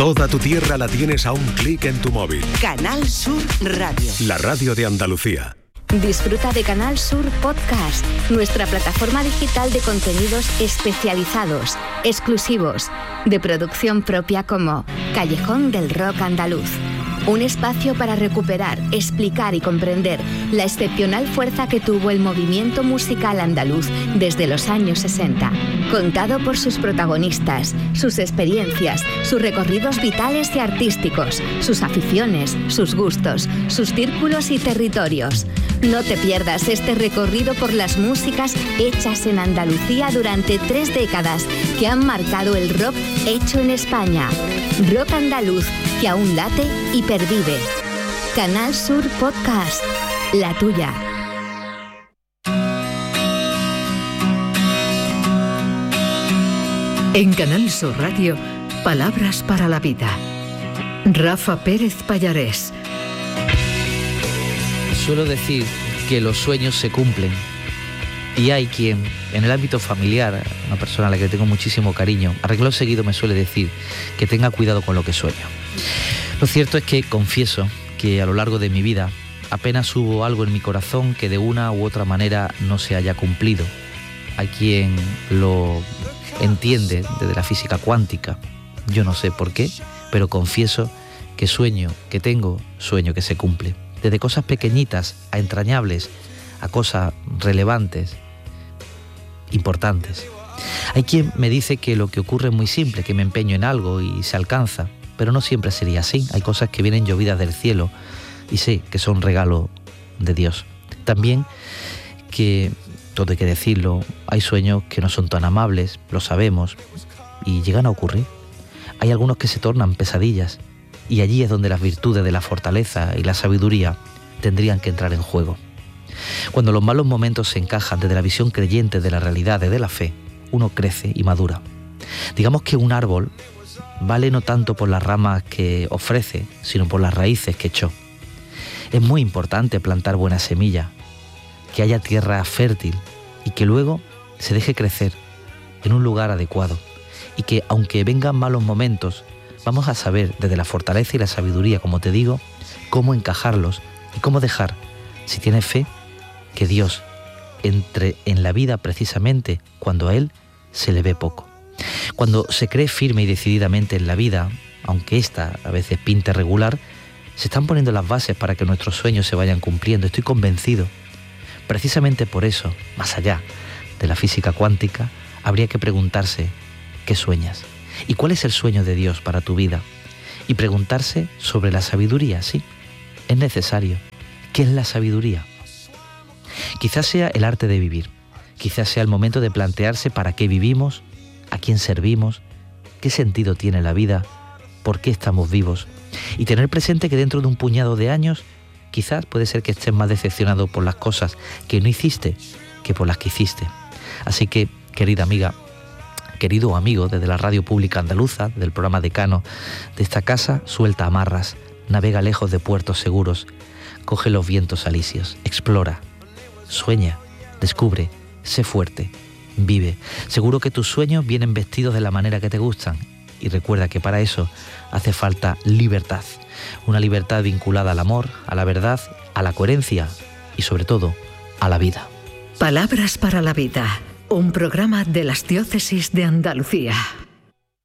Toda tu tierra la tienes a un clic en tu móvil. Canal Sur Radio. La radio de Andalucía. Disfruta de Canal Sur Podcast, nuestra plataforma digital de contenidos especializados, exclusivos, de producción propia como Callejón del Rock Andaluz. Un espacio para recuperar, explicar y comprender la excepcional fuerza que tuvo el movimiento musical andaluz desde los años 60. Contado por sus protagonistas, sus experiencias, sus recorridos vitales y artísticos, sus aficiones, sus gustos, sus círculos y territorios. No te pierdas este recorrido por las músicas hechas en Andalucía durante 3 décadas que han marcado el rock hecho en España. Rock andaluz que aún late y pervive. Canal Sur Podcast, la tuya. En Canal Sur Radio, Palabras para la Vida. Rafa Pérez Pallarés. Suelo decir que los sueños se cumplen y hay quien, en el ámbito familiar, una persona a la que tengo muchísimo cariño, a renglón seguido me suele decir que tenga cuidado con lo que sueño. Lo cierto es que confieso que a lo largo de mi vida apenas hubo algo en mi corazón que de una u otra manera no se haya cumplido. Hay quien lo entiende desde la física cuántica, yo no sé por qué, pero confieso que sueño que tengo, sueño que se cumple. Desde cosas pequeñitas a entrañables, a cosas relevantes, importantes. Hay quien me dice que lo que ocurre es muy simple, que me empeño en algo y se alcanza, pero no siempre sería así. Hay cosas que vienen llovidas del cielo y sé que son regalo de Dios. También que, todo hay que decirlo, hay sueños que no son tan amables, lo sabemos, y llegan a ocurrir. Hay algunos que se tornan pesadillas, y allí es donde las virtudes de la fortaleza y la sabiduría tendrían que entrar en juego. Cuando los malos momentos se encajan desde la visión creyente de la realidad, de la fe, uno crece y madura. Digamos que un árbol vale no tanto por las ramas que ofrece, sino por las raíces que echó. Es muy importante plantar buena semilla, que haya tierra fértil y que luego se deje crecer en un lugar adecuado, y que aunque vengan malos momentos, vamos a saber desde la fortaleza y la sabiduría, como te digo, cómo encajarlos y cómo dejar, si tienes fe, que Dios entre en la vida precisamente cuando a Él se le ve poco. Cuando se cree firme y decididamente en la vida, aunque ésta a veces pinte regular, se están poniendo las bases para que nuestros sueños se vayan cumpliendo. Estoy convencido. Precisamente por eso, más allá de la física cuántica, habría que preguntarse, ¿qué sueñas? ¿Y cuál es el sueño de Dios para tu vida? Y preguntarse sobre la sabiduría, sí, es necesario. ¿Qué es la sabiduría? Quizás sea el arte de vivir, quizás sea el momento de plantearse para qué vivimos, a quién servimos, qué sentido tiene la vida, por qué estamos vivos, y tener presente que dentro de un puñado de años quizás puede ser que estés más decepcionado por las cosas que no hiciste que por las que hiciste. Así que, querida amiga, querido amigo, desde la radio pública andaluza, del programa Decano de esta casa, suelta amarras, navega lejos de puertos seguros, coge los vientos alisios, explora, sueña, descubre, sé fuerte, vive. Seguro que tus sueños vienen vestidos de la manera que te gustan, y recuerda que para eso hace falta libertad, una libertad vinculada al amor, a la verdad, a la coherencia y sobre todo a la vida. Palabras para la Vida, un programa de las Diócesis de Andalucía.